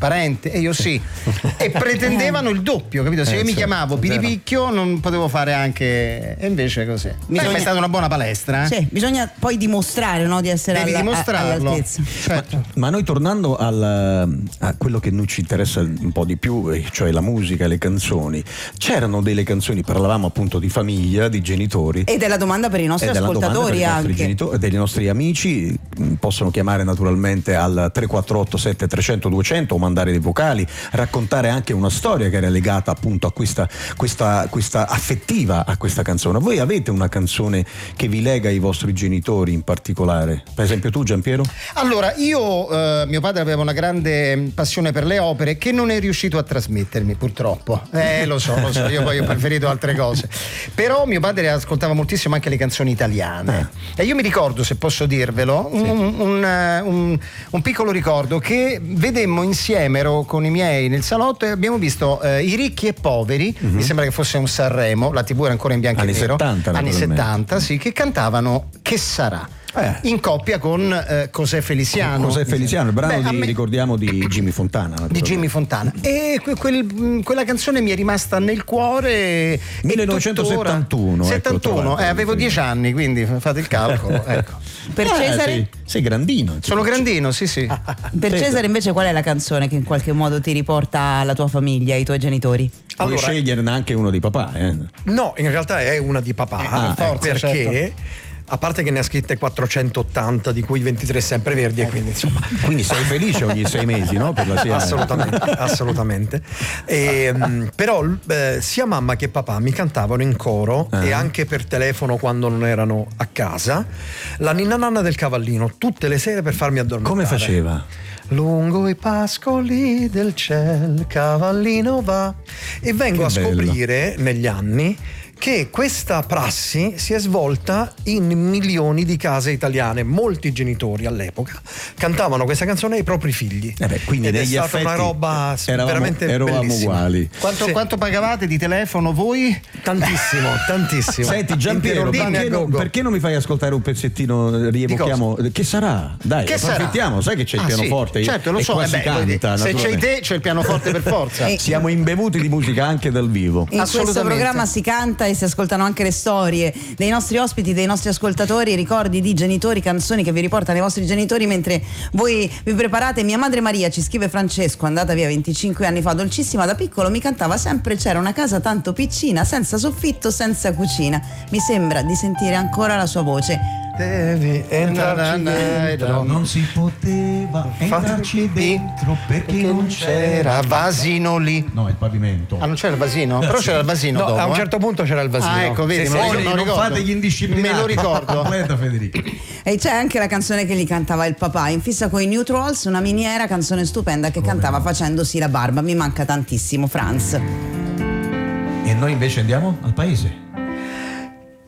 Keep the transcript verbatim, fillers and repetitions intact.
parente? E io sì. E pretendevano il doppio, capito? Se Eh, io mi certo, chiamavo Piripicchio non potevo fare anche, e invece così. Bisogna... Beh, è stata una buona palestra, eh? Sì, bisogna poi dimostrare, no, di essere Devi alla, dimostrarlo. all'altezza. Certo. Ma, ma noi tornando al, a quello che noi ci interessa un po' di più, cioè la musica, le canzoni, c'erano delle canzoni, parlavamo appunto di famiglia, di genitori. Ed è la domanda per i nostri ascoltatori anche. Genitori, dei nostri amici, possono chiamare naturalmente al tre quattro otto sette trecento duecento o mandare dei vocali, raccontare anche una storia che era legata appunto a questa, questa, questa affettiva a questa canzone. Voi avete una canzone che vi lega ai vostri genitori in particolare? Per esempio tu, Giampiero? Allora, io, eh, mio padre aveva una grande passione per le opere che non è riuscito a trasmettermi, purtroppo. Eh, lo so, lo so, io poi ho preferito altre cose. Però mio padre ascoltava moltissimo anche le canzoni italiane. Eh. E io mi ricordo, se posso dirvelo, sì. un, un, un, un piccolo ricordo che vedemmo insieme, ero con i miei nel salotto e abbiamo visto eh, I ricchi e poveri, mm-hmm. mi sembra che fosse un Sanremo, la tivù era ancora in bianco e nero, settanta, anni settanta, sì, che cantavano Che sarà? Eh. In coppia con eh, José Feliciano. José Feliciano, il brano Beh, di, me... ricordiamo, di Jimmy Fontana. Di Jimmy Fontana. E que- quel, quella canzone mi è rimasta nel cuore. millenovecentosettantuno. settantuno, ecco, eh, avevo dieci anni, quindi fate il calcolo. Ecco. Per eh, Cesare? Sei, sei grandino. Sono grandino, sì, sì. Per Cesare invece qual è la canzone che in qualche modo ti riporta alla tua famiglia, ai tuoi genitori? Puoi allora, sceglierne anche uno di papà, eh? No, in realtà è una di papà, ah, forza, perché certo. A parte che ne ha scritte quattrocentottanta, di cui ventitré sempreverdi, e quindi insomma. Quindi sei felice ogni sei mesi, no? Per la sia... Assolutamente, assolutamente. E, però eh, sia mamma che papà mi cantavano in coro uh-huh. e anche per telefono quando non erano a casa la ninna nanna del cavallino tutte le sere per farmi addormentare. Come faceva? Lungo i pascoli del ciel cavallino va. E vengo che a bello. Scoprire negli anni che questa prassi si è svolta in milioni di case italiane. Molti genitori all'epoca cantavano questa canzone ai propri figli. Eh beh, quindi ed è stata effetti una roba eravamo, veramente eravamo bellissima. Uguali. Quanto, sì. quanto pagavate di telefono voi? Tantissimo, tantissimo. Senti Giampiero, perché, non, perché non mi fai ascoltare un pezzettino? Rievochiamo. Che sarà? Dai, che approfittiamo, sarà? sai che c'è il ah, pianoforte? Sì, certo, lo e so. qua Eh si beh, canta, se c'è te, c'è il pianoforte per forza. E siamo imbevuti di musica anche dal vivo. In questo programma si canta e si ascoltano anche le storie dei nostri ospiti, dei nostri ascoltatori, ricordi di genitori, canzoni che vi riportano i vostri genitori mentre voi vi preparate. Mia madre Maria, ci scrive Francesco, andata via venticinque anni fa, dolcissima, da piccolo mi cantava sempre C'era una casa tanto piccina, senza soffitto, senza cucina. Mi sembra di sentire ancora la sua voce. Devi entrarci dentro. Non si poteva entrarci dentro perché, perché non c'era vasino lì. No, il pavimento. Ah, non c'era il vasino? Però c'era il vasino no, dopo, a un eh? certo punto c'era il vasino. Ah, ecco, vedi, sì, me lo, sì, me lo non ricordo. fate gli indisciplinati. Me lo ricordo. Completa, Federico. E c'è anche la canzone che gli cantava il papà, in fissa con i New Trolls, una miniera, canzone stupenda che oh, cantava no. facendosi la barba. Mi manca tantissimo, Franz. E noi invece andiamo al paese.